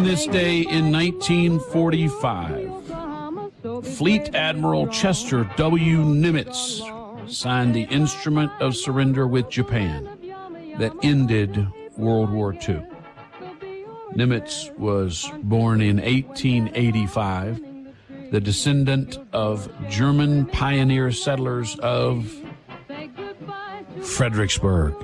On this day in 1945, Fleet Admiral Chester W. Nimitz signed the Instrument of Surrender with Japan that ended World War II. Nimitz was born in 1885, the descendant of German pioneer settlers of Fredericksburg.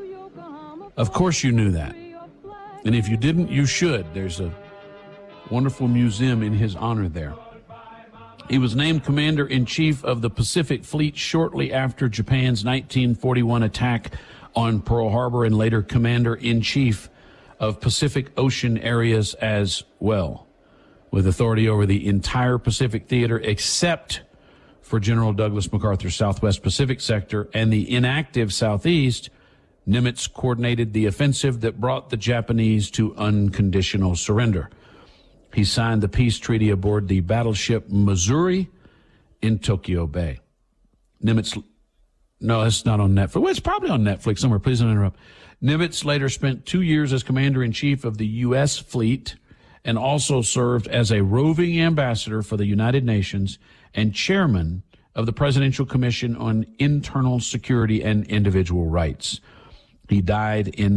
Of course you knew that. And if you didn't, you should. There's a wonderful museum in his honor there. He was named Commander-in-Chief of the Pacific Fleet shortly after Japan's 1941 attack on Pearl Harbor, and later Commander-in-Chief of Pacific Ocean areas as well, with authority over the entire Pacific theater except for General Douglas MacArthur's Southwest Pacific sector and the inactive Southeast. Nimitz coordinated the offensive that brought the Japanese to unconditional surrender. He signed the peace treaty aboard the battleship Missouri in Tokyo Bay. Nimitz, no, it's not on Netflix. Well, it's probably on Netflix somewhere. Please don't interrupt. Nimitz later spent 2 years as commander-in-chief of the U.S. fleet and also served as a roving ambassador for the United Nations and chairman of the Presidential Commission on Internal Security and Individual Rights. He died in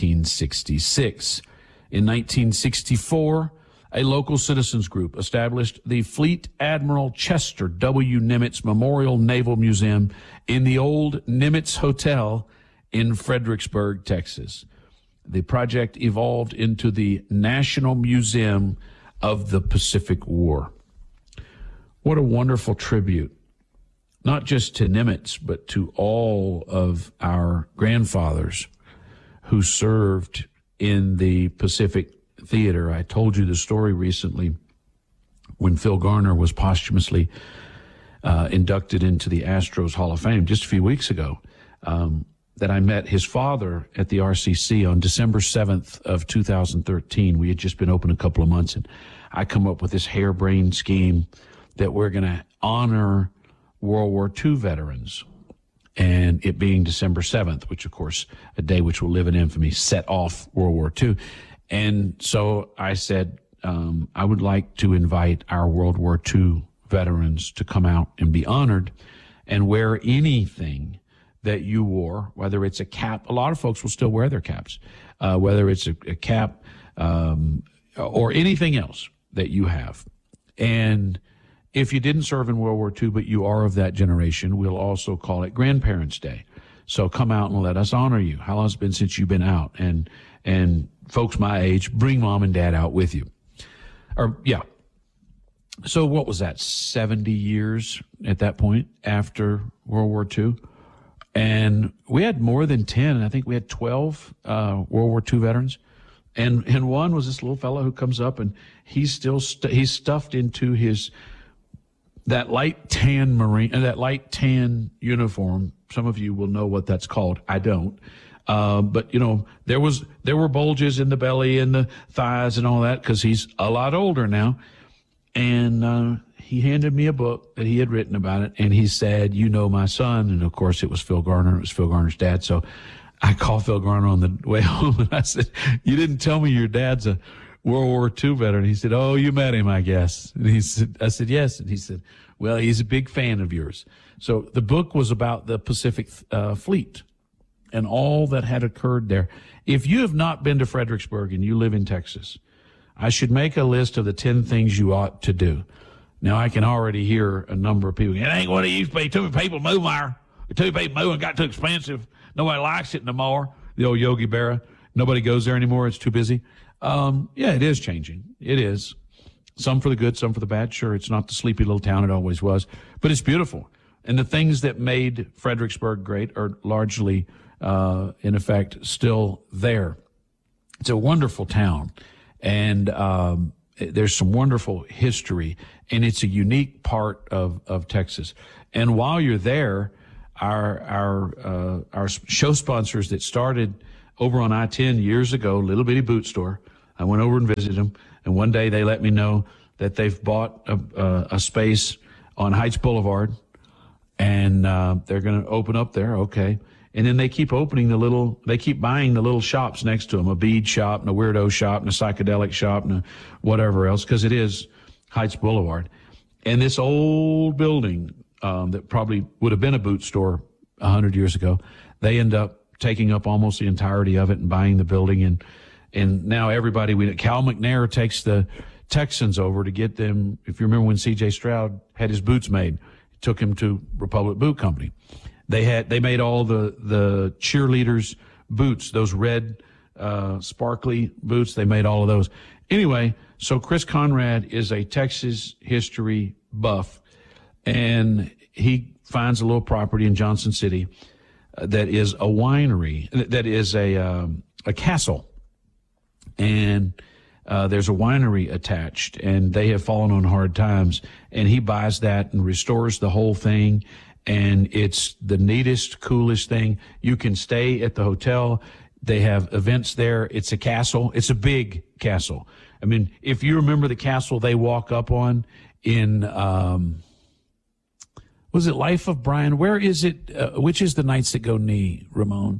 1966. In 1964, a local citizens group established the Fleet Admiral Chester W. Nimitz Memorial Naval Museum in the old Nimitz Hotel in Fredericksburg, Texas. The project evolved into the National Museum of the Pacific War. What a wonderful tribute, not just to Nimitz, but to all of our grandfathers who served in the Pacific Theater. I told you the story recently when Phil Garner was posthumously inducted into the Astros Hall of Fame just a few weeks ago, that I met his father at the RCC on December 7th of 2013. We had just been open a couple of months, and I come up with this harebrained scheme that we're going to honor World War II veterans, and it being December 7th, which, of course, a day which will live in infamy, set off World War II. And so I said, I would like to invite our World War II veterans to come out and be honored and wear anything that you wore, whether it's a cap. A lot of folks will still wear their caps, whether it's a cap or anything else that you have. And if you didn't serve in World War II, but you are of that generation, we'll also call it Grandparents' Day. So come out and let us honor you. How long has it been since you've been out? And folks my age, bring mom and dad out with you. So what was that, 70 years at that point after World War II? And we had more than 10. I think we had 12 World War II veterans. And one was this little fellow who comes up, and he's still he's stuffed into that light tan that light tan uniform. Some of you will know what that's called. I don't. But you know, there were bulges in the belly and the thighs and all that because he's a lot older now. And he handed me a book that he had written about it, and he said, "You know my son." And of course, it was Phil Garner. It was Phil Garner's dad. So I called Phil Garner on the way home, and I said, "You didn't tell me your dad's a World War II veteran." He said, "Oh, you met him, I guess." And I said, "Yes." And he said, "Well, he's a big fan of yours." So the book was about the Pacific Fleet and all that had occurred there. If you have not been to Fredericksburg and you live in Texas, I should make a list of the 10 things you ought to do. Now, I can already hear a number of people, "It ain't what it used to be. Too many people move there. Too many people moving, got too expensive. Nobody likes it no more." The old Yogi Berra. Nobody goes there anymore. It's too busy. Yeah, it is changing. It is. Some for the good, some for the bad. Sure, it's not the sleepy little town it always was, but it's beautiful. And the things that made Fredericksburg great are largely, in effect, still there. It's a wonderful town, and there's some wonderful history, and it's a unique part of Texas. And while you're there, our show sponsors that started over on I-10 years ago, Little Bitty Boot Store, I went over and visited them, and one day they let me know that they've bought a space on Heights Boulevard, and they're going to open up there. Okay. And then they keep they keep buying the little shops next to them, a bead shop and a weirdo shop and a psychedelic shop and a whatever else, because it is Heights Boulevard. And this old building that probably would have been a boot store 100 years ago, they end up taking up almost the entirety of it and buying the building. And now everybody, Cal McNair takes the Texans over to get them. If you remember when C.J. Stroud had his boots made, he took him to Republic Boot Company. They made all the cheerleaders' boots, those red, sparkly boots. They made all of those. Anyway, so Chris Conrad is a Texas history buff, and he finds a little property in Johnson City that is a winery, that is a castle, and there's a winery attached, and they have fallen on hard times, and he buys that and restores the whole thing. And it's the neatest, coolest thing. You can stay at the hotel. They have events there. It's a castle. It's a big castle. I mean, if you remember the castle they walk up on in, was it Life of Brian? Where is it? Which is the Knights That Go Knee, Ramon?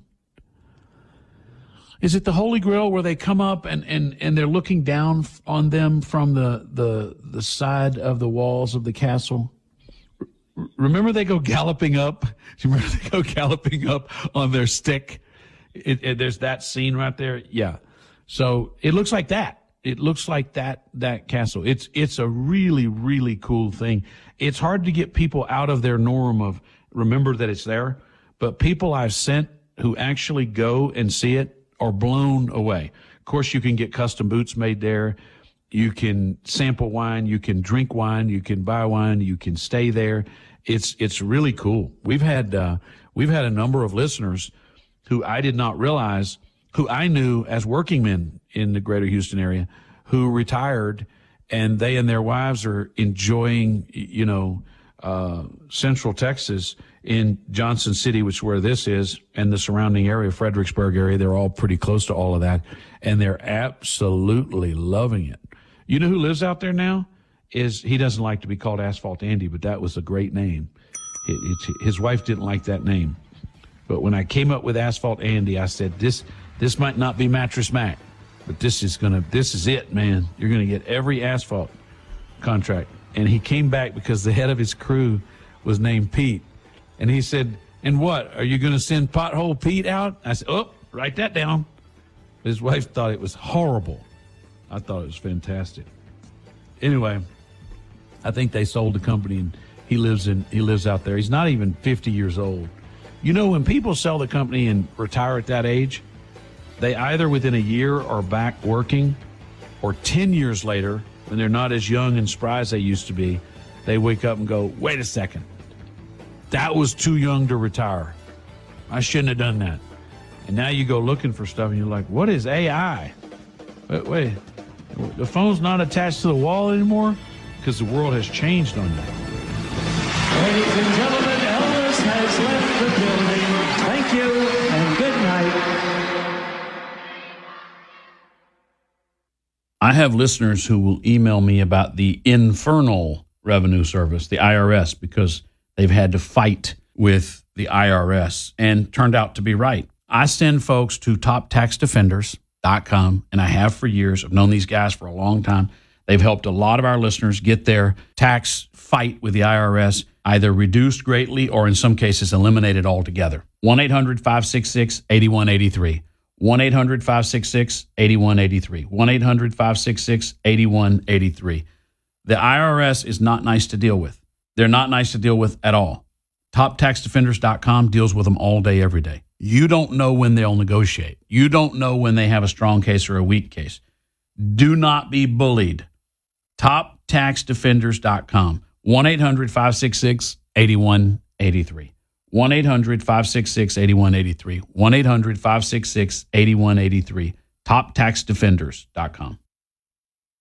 Is it the Holy Grail where they come up and they're looking down on them from the side of the walls of the castle? Remember they go galloping up? Remember they go galloping up on their stick? There's that scene right there. Yeah. So it looks like that. It looks like that castle. It's a really, really cool thing. It's hard to get people out of their norm of remember that it's there, but people I've sent who actually go and see it are blown away. Of course, you can get custom boots made there. You can sample wine, you can drink wine, you can buy wine, you can stay there. It's really cool. We've had a number of listeners who I did not realize, who I knew as working men in the greater Houston area, who retired, and they and their wives are enjoying, Central Texas in Johnson City, which is where this is, and the surrounding area, Fredericksburg area. They're all pretty close to all of that, and they're absolutely loving it. You know who lives out there now? He doesn't like to be called Asphalt Andy, but that was a great name. His wife didn't like that name. But when I came up with Asphalt Andy, I said, this might not be Mattress Mac, but this is it, man. You're going to get every asphalt contract. And he came back because the head of his crew was named Pete. And he said, and what, are you going to send Pothole Pete out? I said, write that down. His wife thought it was horrible. I thought it was fantastic. Anyway, I think they sold the company, and he lives out there. He's not even 50 years old. You know, when people sell the company and retire at that age, they either within a year are back working, or 10 years later, when they're not as young and spry as they used to be, they wake up and go, wait a second, that was too young to retire. I shouldn't have done that. And now you go looking for stuff, and you're like, what is AI? Wait, the phone's not attached to the wall anymore? Because the world has changed on you. Ladies and gentlemen, Elvis has left the building. Thank you and good night. I have listeners who will email me about the Infernal Revenue Service, the IRS, because they've had to fight with the IRS and turned out to be right. I send folks to TopTaxDefenders.com, and I have for years. I've known these guys for a long time. They've helped a lot of our listeners get their tax fight with the IRS either reduced greatly or in some cases eliminated altogether. 1-800-566-8183. 1-800-566-8183. 1-800-566-8183. The IRS is not nice to deal with. They're not nice to deal with at all. TopTaxDefenders.com deals with them all day, every day. You don't know when they'll negotiate. You don't know when they have a strong case or a weak case. Do not be bullied. TopTaxDefenders.com. 1-800-566-8183. 1-800-566-8183. 1-800-566-8183. TopTaxDefenders.com.